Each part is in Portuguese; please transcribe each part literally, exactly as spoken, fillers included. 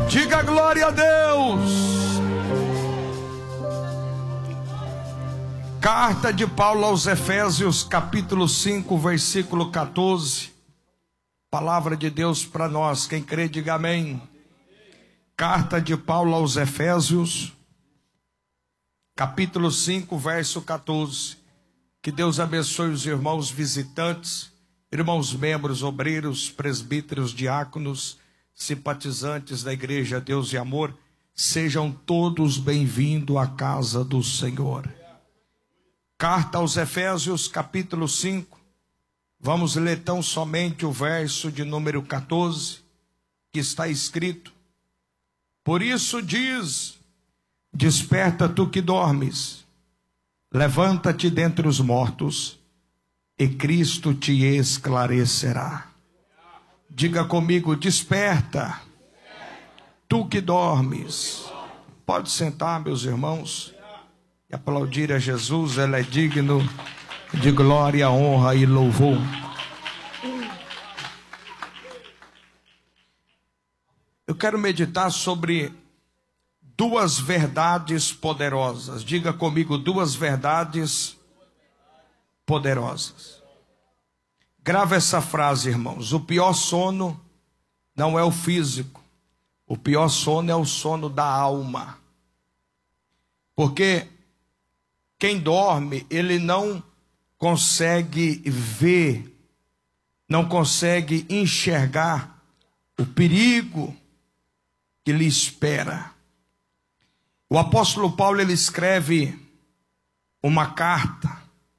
Diga glória a Deus. Carta de Paulo aos Efésios, capítulo cinco, versículo quatorze. Palavra de Deus para nós. Quem crê, diga amém. Carta de Paulo aos Efésios, capítulo cinco, verso quatorze. Que Deus abençoe os irmãos visitantes, irmãos membros, obreiros, presbíteros, diáconos, simpatizantes da Igreja Deus e Amor. Sejam todos bem-vindos à casa do Senhor. Carta aos Efésios, capítulo cinco. Vamos ler tão somente o verso de número quatorze, que está escrito: Por isso diz, desperta tu que dormes, levanta-te dentre os mortos, e Cristo te esclarecerá. Diga comigo, desperta, tu que dormes. Pode sentar, meus irmãos, e aplaudir a Jesus. Ele é digno de glória, honra e louvor. Eu quero meditar sobre duas verdades poderosas. Diga comigo, duas verdades poderosas. Grava essa frase, irmãos. O pior sono não é o físico. O pior sono é o sono da alma. Porque quem dorme, ele não consegue ver, não consegue enxergar o perigo que lhe espera. O apóstolo Paulo, ele escreve uma carta.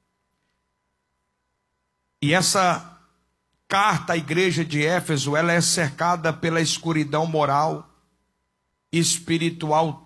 E essa carta à igreja de Éfeso, ela é cercada pela escuridão moral e espiritual